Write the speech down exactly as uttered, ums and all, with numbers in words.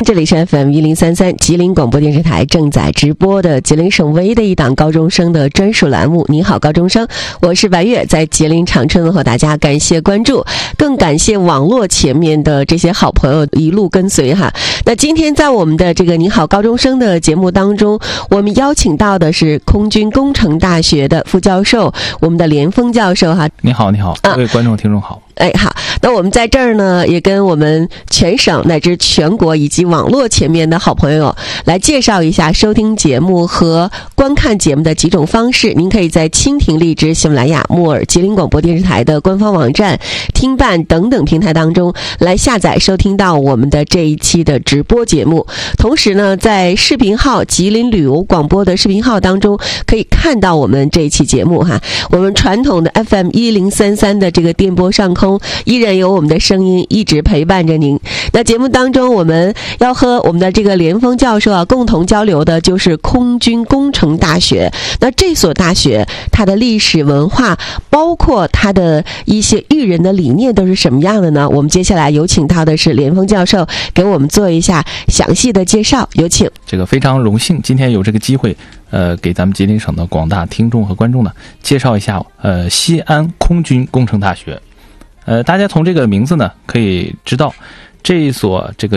这里是 F M 一零三三吉林广播电视台正在直播的吉林省唯一的一档高中生的专属栏目。你好，高中生，我是白月，在吉林长春问候大家，感谢关注，更感谢网络前面的这些好朋友一路跟随哈。那今天在我们的这个你好高中生的节目当中，我们邀请到的是空军工程大学的副教授，我们的连峰教授哈。 你好，你好，各位观众听众好。 哎，好，那我们在这儿呢，也跟我们全省乃至全国以及网络前面的好朋友来介绍一下收听节目和观看节目的几种方式。您可以在蜻蜓、荔枝、喜马拉雅、木耳、吉林广播电视台的官方网站、听办等等平台当中来下载收听到我们的这一期的直播节目。同时呢，在视频号吉林旅游广播的视频号当中可以看到我们这一期节目哈。我们传统的 F M 一零三三的这个电波上空依然有我们的声音一直陪伴着您。那节目当中我们要和我们的这个连峰教授啊共同交流的就是空军工程大学。那这所大学它的历史文化包括它的一些育人的理念都是什么样的呢？我们接下来有请到的是连峰教授给我们做一下详细的介绍，有请。 这个非常荣幸今天有这个机会呃，给咱们吉林省的广大听众和观众呢介绍一下呃西安空军工程大学。呃，大家从这个名字呢可以知道，这一所这个